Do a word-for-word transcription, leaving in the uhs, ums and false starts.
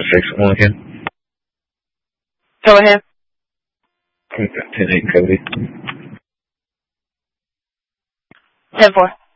fix one again? Go ahead. ten eight Cody. ten four.